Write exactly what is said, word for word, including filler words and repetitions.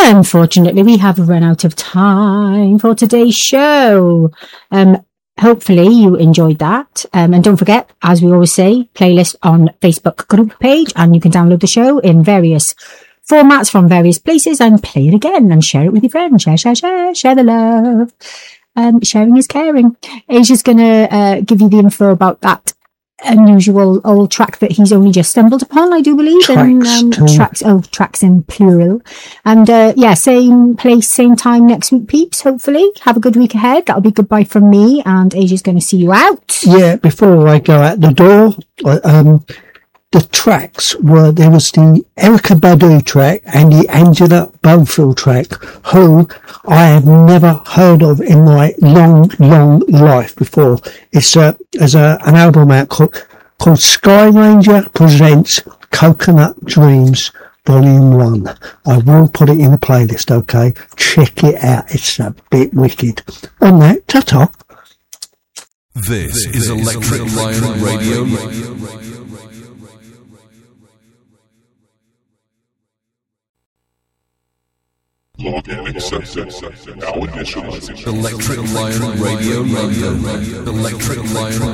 Unfortunately, we have run out of time for today's show. Um, hopefully you enjoyed that. Um, and don't forget, as we always say, playlist on Facebook group page, and you can download the show in various formats from various places and play it again and share it with your friends. Share, share, share, share the love. Um, sharing is caring. Asia's going to uh, give you the info about that unusual old track that he's only just stumbled upon, I do believe. Tracks, and, um, tracks, oh, tracks in plural. And uh, yeah, same place, same time next week, peeps, hopefully. Have a good week ahead. That'll be goodbye from me, and Asia's going to see you out. Yeah, before I go out the door, um, the tracks were, there was the Erykah Badu track and the Angela Bofill track, who I have never heard of in my long, long life before. It's a, there's a, an album out called, called Sky Ranger Presents Coconut Dreams Volume one. I will put it in the playlist, okay? Check it out. It's a bit wicked. On that, ta-ta. This is Electric Lion Radio. Login accepted. Now initializing. Electric Lion Radio. Electric Lion